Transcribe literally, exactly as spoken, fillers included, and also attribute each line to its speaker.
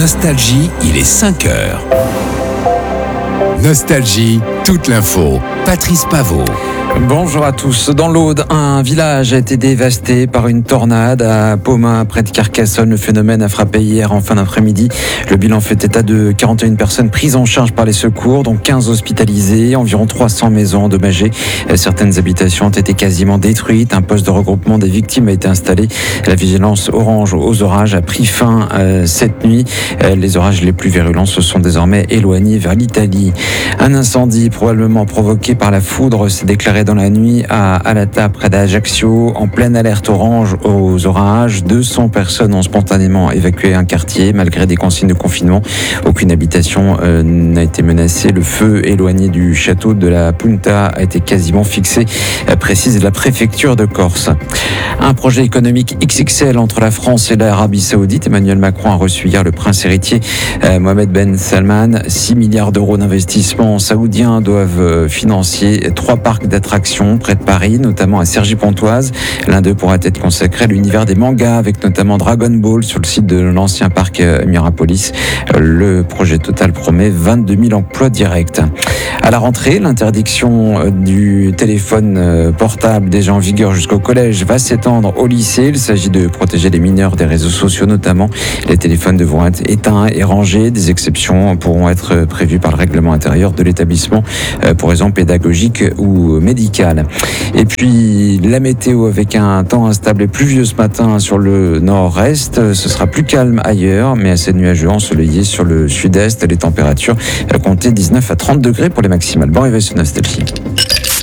Speaker 1: Nostalgie, il est cinq heures. Nostalgie, toute l'info. Patrice Pavot.
Speaker 2: Bonjour à tous. Dans l'Aude, un village a été dévasté par une tornade à Pomain, près de Carcassonne. Le phénomène a frappé hier en fin d'après-midi. Le bilan fait état de quarante et une personnes prises en charge par les secours, dont quinze hospitalisées, environ trois cents maisons endommagées. Certaines habitations ont été quasiment détruites. Un poste de regroupement des victimes a été installé. La vigilance orange aux orages a pris fin euh, cette nuit. Euh, les orages les plus virulents se sont désormais éloignés vers l'Italie. Un incendie probablement provoqué par la foudre s'est déclaré dans la nuit à Alata, près d'Ajaccio, en pleine alerte orange aux orages. deux cents personnes ont spontanément évacué un quartier malgré des consignes de confinement. Aucune habitation euh, n'a été menacée. Le feu éloigné du château de la Punta a été quasiment fixé, euh, précise la préfecture de Corse. Un projet économique X X L entre la France et l'Arabie Saoudite. Emmanuel Macron a reçu hier le prince héritier euh, Mohamed Ben Salman. six milliards d'euros d'investissements saoudiens doivent euh, financer trois parcs d'attractions près de Paris, notamment à Cergy-Pontoise. L'un d'eux pourra être consacré à l'univers des mangas, avec notamment Dragon Ball sur le site de l'ancien parc euh, Mirapolis. Euh, le projet total promet vingt-deux mille emplois directs. À la rentrée, l'interdiction euh, du téléphone euh, portable, déjà en vigueur jusqu'au collège, va s'étendre au lycée. Il s'agit de protéger les mineurs des réseaux sociaux notamment. Les téléphones devront être éteints et rangés. Des exceptions pourront être prévues par le règlement intérieur de l'établissement euh, pour raisons pédagogiques ou médicales. Et puis la météo avec un temps instable et pluvieux ce matin sur le nord-est. Ce sera plus calme ailleurs, mais assez nuageux, ensoleillé sur le sud-est. Les températures comptaient dix-neuf à trente degrés pour les maximales. Bon réveil sur Nostalgie.